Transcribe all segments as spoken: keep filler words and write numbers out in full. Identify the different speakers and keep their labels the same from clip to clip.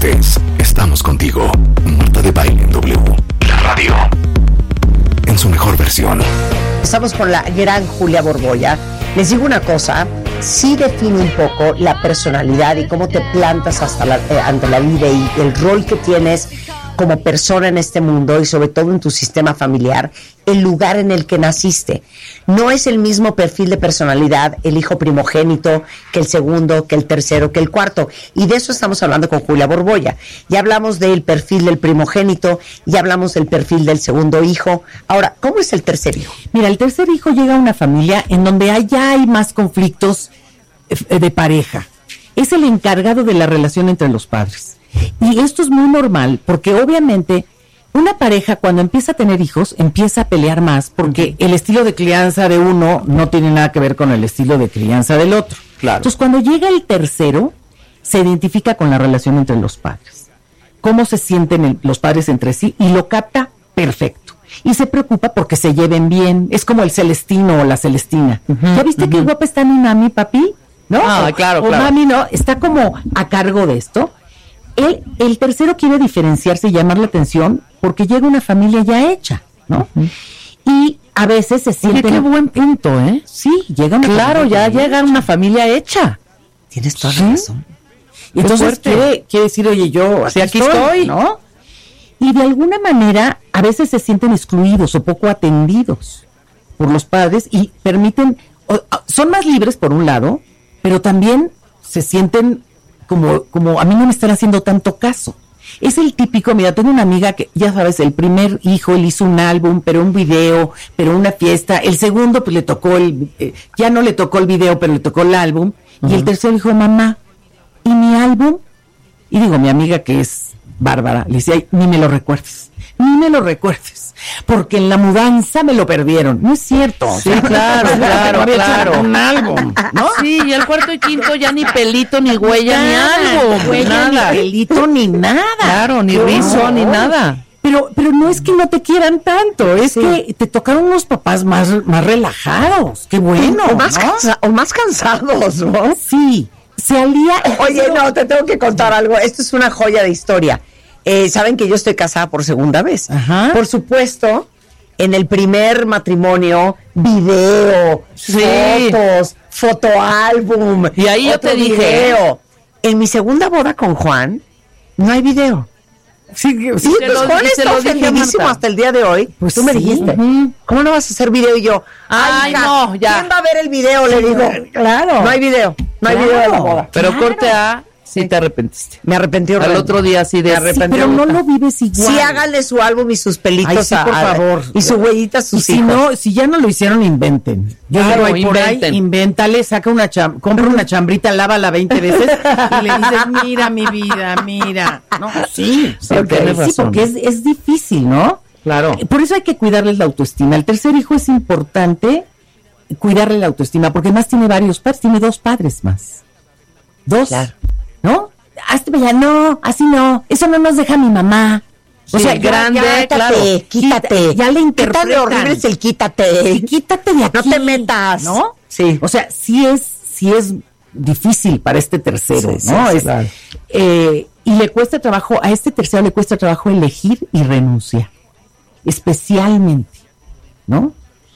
Speaker 1: estés, estamos contigo. Marta de Baile en W, la radio, en su mejor versión.
Speaker 2: Estamos con la gran Julia Borbolla. Les digo una cosa, sí define un poco la personalidad y cómo te plantas hasta la, eh, ante la vida y el rol que tienes como persona en este mundo y sobre todo en tu sistema familiar, el lugar en el que naciste. No es el mismo perfil de personalidad el hijo primogénito que el segundo, que el tercero, que el cuarto. Y de eso estamos hablando con Julia Borbolla. Ya hablamos del perfil del primogénito, ya hablamos del perfil del segundo hijo. Ahora, ¿cómo es el tercer hijo?
Speaker 3: Mira, el tercer hijo llega a una familia en donde hay, ya hay más conflictos de pareja. Es el encargado de la relación entre los padres. Y esto es muy normal porque obviamente una pareja cuando empieza a tener hijos empieza a pelear más porque uh-huh. el estilo de crianza de uno no tiene nada que ver con el estilo de crianza del otro.
Speaker 4: Claro.
Speaker 3: Entonces cuando llega el tercero se identifica con la relación entre los padres, cómo se sienten el, los padres entre sí y lo capta perfecto. Y se preocupa porque se lleven bien, es como el Celestino o la Celestina. Uh-huh, ¿Ya viste uh-huh. qué guapa está mi mami, papi? ¿No?
Speaker 4: Ah,
Speaker 3: o,
Speaker 4: claro,
Speaker 3: o
Speaker 4: claro.
Speaker 3: mami, ¿no? Está como a cargo de esto. El, el tercero quiere diferenciarse y llamar la atención porque llega una familia ya hecha, ¿no? Uh-huh. Y a veces se siente...
Speaker 4: Oye, qué buen punto, ¿eh?
Speaker 3: Sí, llega una
Speaker 4: Claro, ya llega
Speaker 3: hecha.
Speaker 4: una familia hecha.
Speaker 2: Tienes toda
Speaker 3: ¿Sí?
Speaker 2: la razón.
Speaker 3: Y entonces quiere, quiere decir, oye, yo
Speaker 4: aquí, sí, aquí estoy, estoy,
Speaker 3: ¿no? Y de alguna manera a veces se sienten excluidos o poco atendidos por los padres y permiten... O, son más libres por un lado, pero también se sienten... Como, como a mí no me están haciendo tanto caso. Es el típico, mira, tengo una amiga que, ya sabes, el primer hijo, él hizo un álbum, pero un video, pero una fiesta. El segundo, pues le tocó el, eh, ya no le tocó el video, pero le tocó el álbum. Uh-huh. Y el tercero dijo, mamá, ¿y mi álbum? Y digo, mi amiga que es Bárbara, le decía, ni me lo recuerdes, ni me lo recuerdes. Porque en la mudanza me lo perdieron. No es cierto.
Speaker 4: Sí, claro, claro,
Speaker 3: no
Speaker 4: claro.
Speaker 3: Un álbum, ¿no?
Speaker 4: Sí, y el cuarto y quinto ya ni pelito, ni huella, nada, ni álbum,
Speaker 3: huella,
Speaker 4: nada.
Speaker 3: Ni pelito, ni nada.
Speaker 4: Claro, ni
Speaker 3: no,
Speaker 4: rizo, ni nada.
Speaker 3: Pero, pero no es que no te quieran tanto, es sí. que te tocaron unos papás más, más relajados. Qué bueno.
Speaker 2: O más,
Speaker 3: ¿no?
Speaker 2: cansa- o más cansados, ¿no?
Speaker 3: Sí. Se alía.
Speaker 2: Oye, no, te tengo que contar algo. Esto es una joya de historia. Eh, Saben que yo estoy casada por segunda vez.
Speaker 3: Ajá.
Speaker 2: Por supuesto, en el primer matrimonio, video,
Speaker 4: sí.
Speaker 2: fotos, fotoálbum.
Speaker 4: Y ahí yo te dije.
Speaker 2: Video. En mi segunda boda con Juan, no hay video.
Speaker 3: Sí,
Speaker 2: sí, pues
Speaker 4: lo,
Speaker 2: Juan está ofendidísimo hasta el día de hoy.
Speaker 3: Pues
Speaker 2: tú me
Speaker 3: sí.
Speaker 2: dijiste, ¿cómo no vas a hacer video? Y yo,
Speaker 4: ay,
Speaker 2: hija,
Speaker 4: no, ya.
Speaker 2: ¿quién va a ver el video? Le digo,
Speaker 3: claro.
Speaker 2: No hay video, no hay
Speaker 3: claro.
Speaker 2: video de la boda.
Speaker 4: Pero
Speaker 3: Claro.
Speaker 4: corte A, sí te arrepentiste.
Speaker 2: Me arrepentí
Speaker 4: Al otro día sí de
Speaker 2: Me arrepentí.
Speaker 3: Sí, pero no lo vives igual.
Speaker 2: Sí, háganle su álbum y sus pelitos.
Speaker 3: Ay, sí,
Speaker 2: a,
Speaker 3: por
Speaker 2: a-
Speaker 3: favor.
Speaker 2: Y su huellita a
Speaker 3: Y
Speaker 2: sus
Speaker 3: si
Speaker 2: hijos.
Speaker 3: no, si ya no lo hicieron, inventen. Yo
Speaker 4: Claro,
Speaker 3: digo, ahí por ahí,
Speaker 4: inventen.
Speaker 3: invéntale, saca una cham, compra una chambrita, lávala veinte veces y le dices, mira mi vida, mira. No, sí,
Speaker 4: Sí,
Speaker 3: porque,
Speaker 4: tienes
Speaker 3: sí,
Speaker 4: razón.
Speaker 3: porque es, es difícil, ¿no?
Speaker 4: Claro.
Speaker 3: Por eso hay que cuidarles la autoestima. El tercer hijo es importante cuidarle la autoestima, porque además tiene varios padres, tiene dos padres más. Dos,
Speaker 2: Claro.
Speaker 3: ¿no? Hazte ya, no, así no, eso no nos deja mi mamá. O
Speaker 4: Sí,
Speaker 3: sea, ya-
Speaker 4: grande,
Speaker 3: ya,
Speaker 4: claro.
Speaker 2: Quítate, quítate.
Speaker 3: Ya le interpretan.
Speaker 2: Quítale horrible es el quítate.
Speaker 3: Sí, quítate de aquí.
Speaker 2: No te metas.
Speaker 3: ¿No?
Speaker 2: Sí.
Speaker 3: O sea, sí es, sí es difícil para este tercero,
Speaker 2: Sí, sí,
Speaker 3: ¿no?
Speaker 2: sí,
Speaker 3: Es,
Speaker 2: claro.
Speaker 3: eh, y le cuesta trabajo, a este tercero le cuesta trabajo elegir y renunciar. Especialmente, ¿no?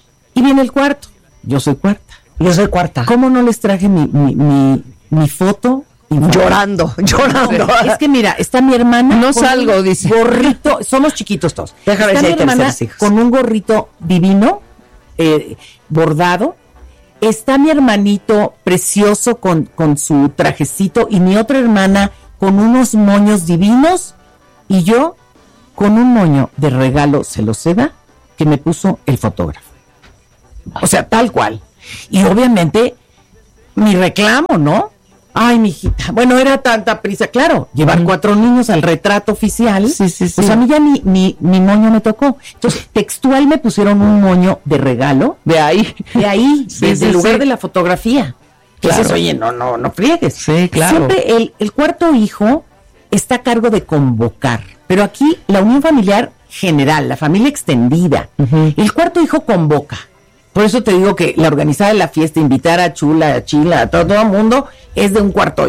Speaker 3: Y viene el cuarto. Yo soy cuarta.
Speaker 2: Yo soy cuarta.
Speaker 3: ¿Cómo no les traje mi, mi, mi, mi foto?
Speaker 2: Llorando, llorando.
Speaker 3: Es que mira, está mi hermana.
Speaker 4: No
Speaker 3: con
Speaker 4: salgo,
Speaker 3: un
Speaker 4: dice.
Speaker 3: Gorrito, somos chiquitos todos.
Speaker 2: Déjame
Speaker 3: está
Speaker 2: ver si
Speaker 3: mi
Speaker 2: hay
Speaker 3: hermana
Speaker 2: terceros hijos.
Speaker 3: con un gorrito divino, eh, bordado. Está mi hermanito precioso con, con su trajecito y mi otra hermana con unos moños divinos y yo con un moño de regalo celoseda que me puso el fotógrafo. O sea, tal cual. Y obviamente mi reclamo, ¿no? Ay, mijita, bueno, era tanta prisa, claro, llevar cuatro niños al retrato oficial,
Speaker 4: Sí, sí, sí.
Speaker 3: pues a mí ya ni, ni, ni moño me tocó. Entonces, textual me pusieron un moño de regalo,
Speaker 4: De ahí.
Speaker 3: de ahí,
Speaker 4: Sí,
Speaker 3: desde
Speaker 4: sí,
Speaker 3: el lugar
Speaker 4: sí.
Speaker 3: de la fotografía.
Speaker 4: Claro.
Speaker 3: Dices, oye, no, no, no friegues.
Speaker 4: Sí, claro.
Speaker 3: Siempre el, el cuarto hijo está a cargo de convocar, pero aquí la unión familiar general, la familia extendida,
Speaker 4: Ujú.
Speaker 3: el cuarto hijo convoca. Por eso te digo que la organizada de la fiesta, invitar a Chula, a Chila, a todo, todo el mundo, es de un cuarto hijo.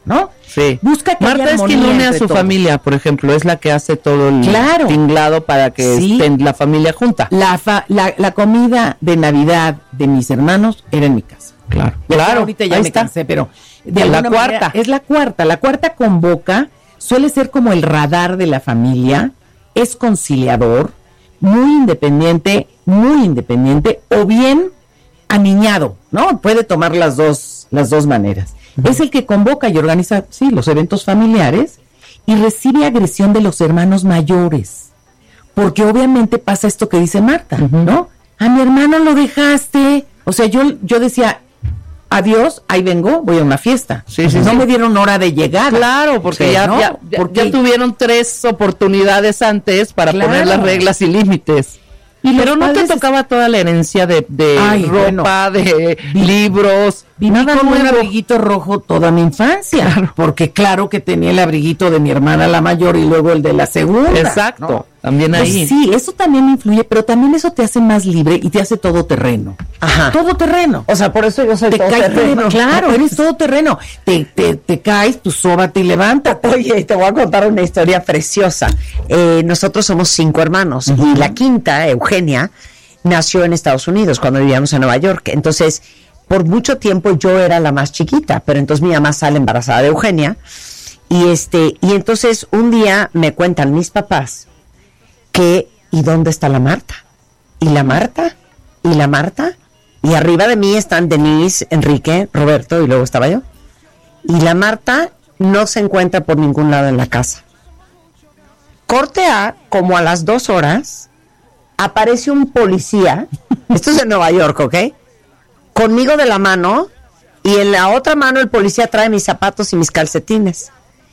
Speaker 3: ¿no?
Speaker 4: Sí.
Speaker 3: Busca que
Speaker 4: Marta
Speaker 3: haya
Speaker 4: es quien
Speaker 3: armonía
Speaker 4: une a
Speaker 3: entre
Speaker 4: su
Speaker 3: todos.
Speaker 4: familia, por ejemplo, es la que hace todo el
Speaker 3: Claro.
Speaker 4: tinglado para que
Speaker 3: Sí.
Speaker 4: estén la familia junta.
Speaker 3: La, fa- la, la comida de Navidad de mis hermanos era en mi casa.
Speaker 4: Claro,
Speaker 3: Ya
Speaker 4: claro,
Speaker 3: ahorita ya
Speaker 4: ahí
Speaker 3: me
Speaker 4: está.
Speaker 3: cansé, pero de
Speaker 4: La
Speaker 3: alguna
Speaker 4: cuarta.
Speaker 3: manera es la cuarta. La cuarta convoca, suele ser como el radar de la familia, es conciliador, muy independiente, muy independiente, o bien aniñado, ¿no? Puede tomar las dos, las dos maneras. Uh-huh. Es el que convoca y organiza, sí, los eventos familiares y recibe agresión de los hermanos mayores. Porque obviamente pasa esto que dice Marta, uh-huh. ¿no? A mi hermano lo dejaste. O sea, yo, yo decía, adiós, ahí vengo, voy a una fiesta.
Speaker 4: Sí, sí,
Speaker 3: no
Speaker 4: sí.
Speaker 3: me dieron hora de llegar.
Speaker 4: Claro, porque
Speaker 3: sí,
Speaker 4: ya,
Speaker 3: ¿no?
Speaker 4: ya, ya,
Speaker 3: porque
Speaker 4: ya tuvieron tres oportunidades antes para
Speaker 3: claro.
Speaker 4: poner las reglas y límites.
Speaker 3: Y
Speaker 4: Pero no te tocaba es... toda la herencia de, de Ay, ropa, bueno, de vi, libros.
Speaker 3: Viví nada con nuevo. Un abriguito rojo toda mi infancia. Claro. Porque claro que tenía el abriguito de mi hermana la mayor y luego el de la segunda.
Speaker 4: Exacto,
Speaker 3: ¿no?
Speaker 4: También
Speaker 3: pues
Speaker 4: ahí.
Speaker 3: Sí, eso también influye, pero también eso te hace más libre y te hace todoterreno.
Speaker 2: Ajá.
Speaker 3: Todoterreno.
Speaker 2: O sea, por eso yo soy
Speaker 3: te
Speaker 2: todoterreno.
Speaker 3: Caes, claro, eres todoterreno. Te, te, te caes, tú sóbate y levántate.
Speaker 2: Oye, te voy a contar una historia preciosa. Eh, nosotros somos cinco hermanos uh-huh. y la quinta, Eugenia, nació en Estados Unidos cuando vivíamos en Nueva York. Entonces, por mucho tiempo yo era la más chiquita, pero entonces mi mamá sale embarazada de Eugenia y este y entonces un día me cuentan mis papás que ¿y dónde está la Marta? ¿Y la Marta? ¿Y la Marta? Y arriba de mí están Denise, Enrique, Roberto y luego estaba yo. Y la Marta no se encuentra por ningún lado en la casa. Corte A, como a las dos horas, aparece un policía, esto es en Nueva York, ¿ok? Conmigo de la mano, y en la otra mano el policía trae mis zapatos y mis calcetines.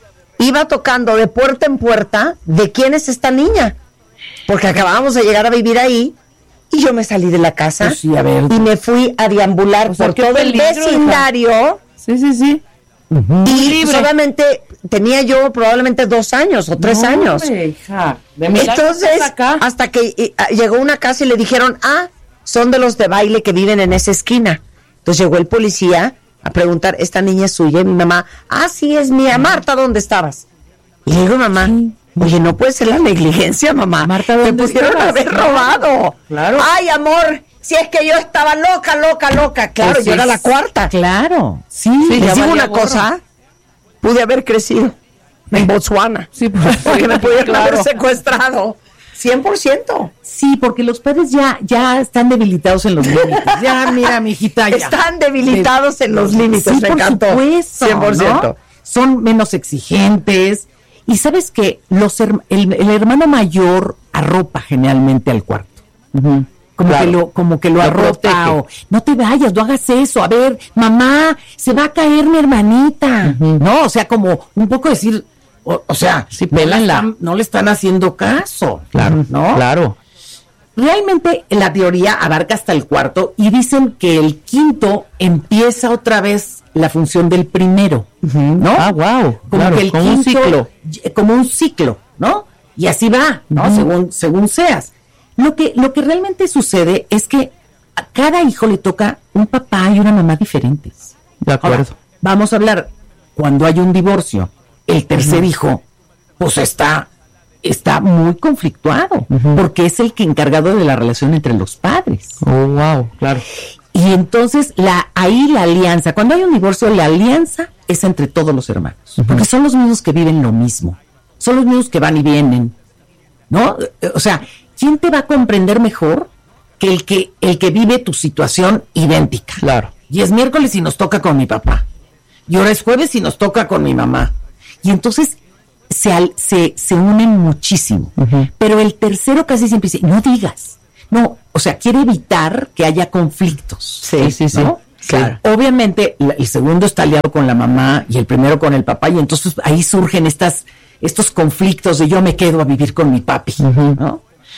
Speaker 2: Iba tocando de puerta en puerta de quién es esta niña, porque acabábamos de llegar a vivir ahí, y yo me salí de la casa
Speaker 3: pues sí, a ver.
Speaker 2: y me fui a deambular o sea, por todo peligro, el vecindario. Hija.
Speaker 4: Sí, sí, sí.
Speaker 2: Uh-huh. Y solamente tenía yo probablemente dos años o tres
Speaker 4: no,
Speaker 2: años.
Speaker 4: Hija. De
Speaker 2: Entonces,
Speaker 4: acá.
Speaker 2: hasta que eh, llegó una casa y le dijeron, ah, son de los de baile que viven en esa esquina. Entonces llegó el policía a preguntar, ¿esta niña es suya? Y mi mamá, ah, sí, es mía. Marta, ¿dónde estabas? Y le digo, mamá, sí. Oye, no puede ser la negligencia, mamá.
Speaker 3: Marta,
Speaker 2: ¿dónde te pudieron estabas? Haber robado.
Speaker 3: Claro.
Speaker 2: Ay, amor, si es que yo estaba loca, loca, loca. Claro, pues yo es, era la cuarta.
Speaker 3: Claro. Sí,
Speaker 2: sí les digo una gorro. cosa, pude haber crecido en Botswana.
Speaker 3: Sí, pues,
Speaker 2: porque me pudieron claro. haber secuestrado. cien por ciento.
Speaker 3: Sí, porque los padres ya, ya están debilitados en los límites. Ya, mira, mijita, ya.
Speaker 2: Están debilitados en los límites,
Speaker 3: sí,
Speaker 2: me
Speaker 3: por
Speaker 2: encantó.
Speaker 3: Supuesto,
Speaker 2: cien por ciento.
Speaker 3: ¿no? Son menos exigentes. Y sabes que los el, el hermano mayor arropa generalmente al cuarto. Uh-huh. Como, claro. que lo, como que lo, lo arropa o no te vayas, no hagas eso. A ver, mamá, se va a caer mi hermanita. Uh-huh. No, o sea, como un poco decir... O, o sea,
Speaker 4: sí,
Speaker 3: no, le están, no le están haciendo caso.
Speaker 4: Claro,
Speaker 3: ¿no?
Speaker 4: Claro.
Speaker 3: Realmente la teoría abarca hasta el cuarto y dicen que el quinto empieza otra vez la función del primero, uh-huh. ¿no?
Speaker 4: Ah, wow.
Speaker 3: Como
Speaker 4: claro,
Speaker 3: que el
Speaker 4: como
Speaker 3: quinto,
Speaker 4: un ciclo.
Speaker 3: Como un ciclo, ¿no? Y así va, ¿no? Uh-huh. Según, según seas. Lo que, lo que realmente sucede es que a cada hijo le toca un papá y una mamá diferentes.
Speaker 4: De acuerdo.
Speaker 3: Ahora, vamos a hablar, cuando hay un divorcio, el tercer uh-huh. hijo, pues está, está muy conflictuado, uh-huh. porque es el que encargado de la relación entre los padres.
Speaker 4: Oh, wow, claro.
Speaker 3: Y entonces la, ahí la alianza, cuando hay un divorcio, la alianza es entre todos los hermanos, uh-huh. porque son los mismos que viven lo mismo, son los mismos que van y vienen, ¿no? O sea, ¿quién te va a comprender mejor que el que, el que vive tu situación idéntica?
Speaker 4: Claro.
Speaker 3: Y es miércoles y nos toca con mi papá, y ahora es jueves y nos toca con mi mamá. Y entonces se, al, se, se unen muchísimo. Uh-huh. Pero el tercero casi siempre dice, no digas. No, o sea, quiere evitar que haya conflictos.
Speaker 4: Sí, sí, sí.
Speaker 3: ¿no? Claro. Obviamente, la, el segundo está aliado con la mamá y el primero con el papá. Y entonces ahí surgen estas, estos conflictos de yo me quedo a vivir con mi papi. Uh-huh. ¿no?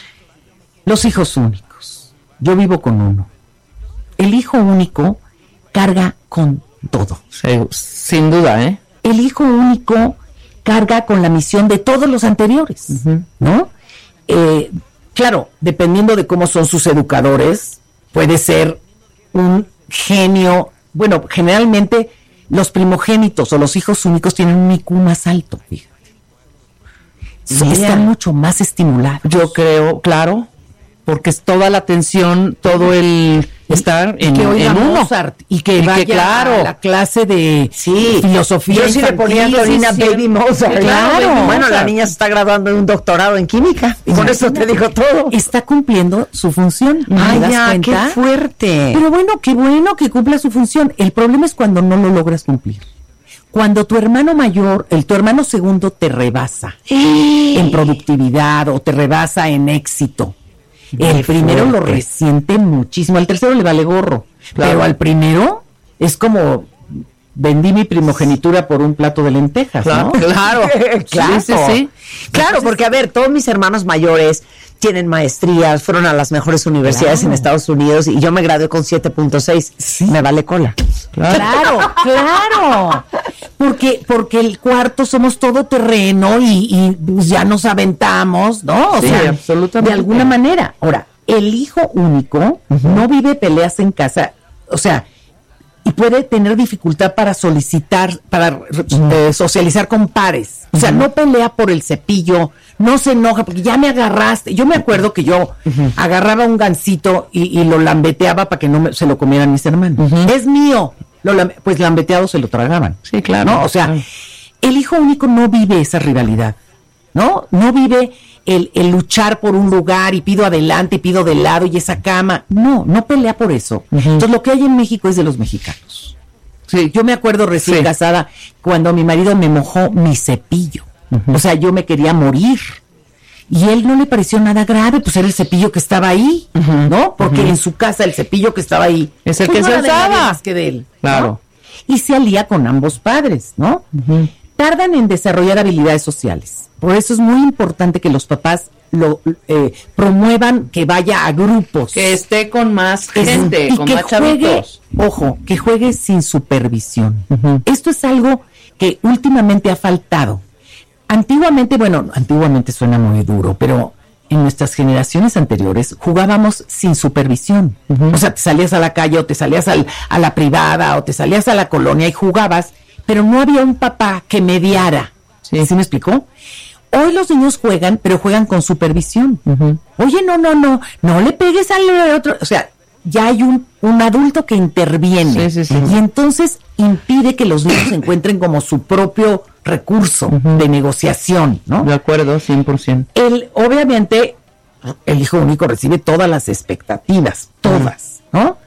Speaker 3: Los hijos únicos. Yo vivo con uno. El hijo único carga con todo.
Speaker 4: Sí, sin duda, ¿eh?
Speaker 3: El hijo único carga con la misión de todos los anteriores, uh-huh. ¿no? Eh, claro, dependiendo de cómo son sus educadores, puede ser un genio, bueno, generalmente los primogénitos o los hijos únicos tienen un I Q más alto, fíjate. Sí, están mucho más estimulados.
Speaker 4: Yo creo, claro, porque es toda la atención, todo el estar en,
Speaker 3: que
Speaker 4: en uno.
Speaker 3: Mozart, y que
Speaker 4: y
Speaker 3: vaya
Speaker 4: que, claro,
Speaker 3: a la clase de
Speaker 2: sí.
Speaker 3: filosofía.
Speaker 2: Yo sí le ponía a Antonina
Speaker 3: sí,
Speaker 2: Baby Mozart.
Speaker 3: Claro.
Speaker 2: Claro. Bueno, la niña se está graduando en un doctorado en química. Y con eso te digo todo.
Speaker 3: Está cumpliendo su función.
Speaker 2: Ay,
Speaker 3: ¿Te das
Speaker 2: ya,
Speaker 3: cuenta?
Speaker 2: qué fuerte.
Speaker 3: Pero bueno, qué bueno que cumpla su función. El problema es cuando no lo logras cumplir. Cuando tu hermano mayor, el tu hermano segundo te rebasa en productividad o te rebasa en éxito. El primero lo resiente muchísimo, al tercero le vale gorro, claro. Pero al primero es como vendí mi primogenitura por un plato de lentejas,
Speaker 2: claro,
Speaker 3: ¿no?
Speaker 2: Claro, claro,
Speaker 3: sí, sí, sí.
Speaker 2: Claro, porque a ver, todos mis hermanos mayores tienen maestrías, fueron a las mejores universidades claro. en Estados Unidos y yo me gradué con siete punto seis. Sí. Me vale cola.
Speaker 3: Claro, claro, claro. Porque, porque el cuarto somos todo terreno y, y pues ya nos aventamos, ¿no? O
Speaker 4: sí,
Speaker 3: sea,
Speaker 4: absolutamente.
Speaker 3: De alguna manera. Ahora, el hijo único uh-huh. no vive peleas en casa, o sea, y puede tener dificultad para solicitar, para uh-huh. eh, socializar con pares. O sea, uh-huh. no pelea por el cepillo, no se enoja porque ya me agarraste. Yo me acuerdo que yo uh-huh. agarraba un gansito y, y lo lambeteaba para que no me, se lo comieran mis hermanos. Uh-huh. Es mío. Lo, pues lambeteado se lo tragaban.
Speaker 4: Sí, claro.
Speaker 3: ¿No? O sea,
Speaker 4: claro.
Speaker 3: el hijo único no vive esa rivalidad, ¿no? No vive el, el luchar por un lugar y pido adelante y pido de lado y esa cama. No, no pelea por eso. Uh-huh. Entonces lo que hay en México es de los mexicanos. Sí. Yo me acuerdo recién sí. casada cuando mi marido me mojó mi cepillo. Uh-huh. O sea, yo me quería morir. Y él no le pareció nada grave, pues era el cepillo que estaba ahí, uh-huh, ¿no? Porque uh-huh. en su casa el cepillo que estaba ahí
Speaker 4: es el
Speaker 3: pues
Speaker 4: que
Speaker 3: no
Speaker 4: se
Speaker 3: usaba
Speaker 4: usaba.
Speaker 3: Que de él,
Speaker 4: claro.
Speaker 3: ¿no? Y se alía con ambos padres, ¿no? Uh-huh. Tardan en desarrollar habilidades sociales. Por eso es muy importante que los papás lo eh, promuevan que vaya a grupos.
Speaker 4: Que esté con más gente,
Speaker 3: y
Speaker 4: con
Speaker 3: que
Speaker 4: más
Speaker 3: juegue,
Speaker 4: chavitos.
Speaker 3: Ojo, que juegue sin supervisión. Uh-huh. Esto es algo que últimamente ha faltado. Antiguamente, bueno, antiguamente suena muy duro, pero en nuestras generaciones anteriores jugábamos sin supervisión. Uh-huh. O sea, te salías a la calle o te salías al, a la privada o te salías a la colonia y jugabas, pero no había un papá que mediara. ¿Sí, ¿Sí me explicó? Hoy los niños juegan, pero juegan con supervisión. Uh-huh. Oye, no, no, no, no le pegues al otro. O sea, ya hay un, un adulto que interviene. Sí, sí, sí. Y entonces impide que los niños encuentren como su propio recurso uh-huh. de negociación, ¿no?
Speaker 4: De acuerdo, cien por ciento.
Speaker 3: Él, obviamente, el hijo único recibe todas las expectativas, todas, ¿no?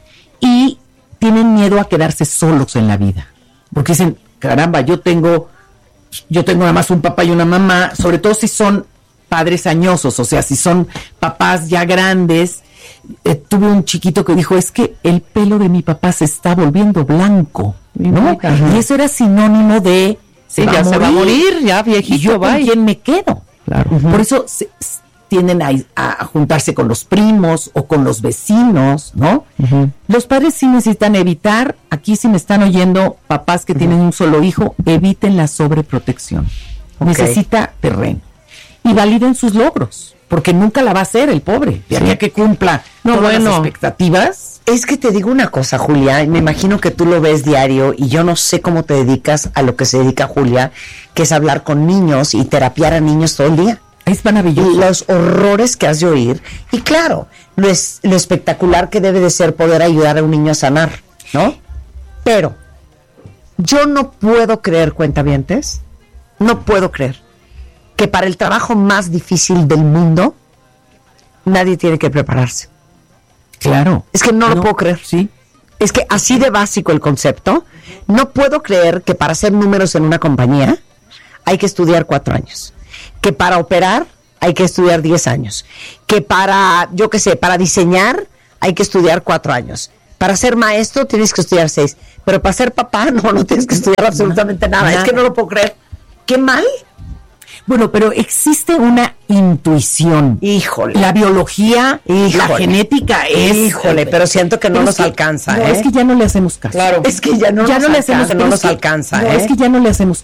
Speaker 3: Y tienen miedo a quedarse solos en la vida. Porque dicen, caramba, yo tengo, yo tengo nada más un papá y una mamá, sobre todo si son padres añosos, o sea, si son papás ya grandes. Eh, tuve un chiquito que dijo, es que el pelo de mi papá se está volviendo blanco, ¿no? Uh-huh. Y eso era sinónimo de
Speaker 4: sí, ya se va a morir, ya viejito.
Speaker 3: ¿Y yo con quién me quedo?
Speaker 4: Claro.
Speaker 3: Uh-huh. Por eso se, se, tienden a, a juntarse con los primos o con los vecinos, ¿no? Uh-huh. Los padres sí necesitan evitar, aquí si me están oyendo papás que uh-huh. tienen un solo hijo, eviten la sobreprotección. Okay. Necesita terreno. Y validen sus logros, porque nunca la va a hacer el pobre. De aquí a que cumpla no, todas bueno. las expectativas.
Speaker 2: Es que te digo una cosa, Julia, me imagino que tú lo ves diario y yo no sé cómo te dedicas a lo que se dedica Julia, que es hablar con niños y terapiar a niños todo el día.
Speaker 3: Es maravilloso.
Speaker 2: Y los horrores que has de oír. Y claro, lo, es, lo espectacular que debe de ser poder ayudar a un niño a sanar, ¿no? Pero yo no puedo creer, cuentavientes, no puedo creer que para el trabajo más difícil del mundo nadie tiene que prepararse.
Speaker 3: Claro.
Speaker 2: Es que no, no lo puedo creer.
Speaker 3: Sí.
Speaker 2: Es que así de básico el concepto. No puedo creer que para hacer números en una compañía hay que estudiar cuatro años. Que para operar hay que estudiar diez años. Que para, yo qué sé, para diseñar hay que estudiar cuatro años. Para ser maestro tienes que estudiar seis. Pero para ser papá no, no tienes que estudiar absolutamente nada. nada. Es que no lo puedo creer. ¡Qué mal!
Speaker 3: Bueno, pero existe una intuición.
Speaker 2: Híjole.
Speaker 3: La biología,
Speaker 2: Híjole.
Speaker 3: la genética es...
Speaker 2: Híjole, pero siento que no nos es que, alcanza,
Speaker 3: no,
Speaker 2: ¿eh?
Speaker 3: es que ya no le hacemos caso.
Speaker 2: Claro. Es que ya no,
Speaker 3: ya
Speaker 2: nos,
Speaker 3: no le
Speaker 2: alcanza,
Speaker 3: hacemos,
Speaker 2: no nos
Speaker 3: que,
Speaker 2: alcanza,
Speaker 3: no,
Speaker 2: ¿eh?
Speaker 3: Es que ya no le hacemos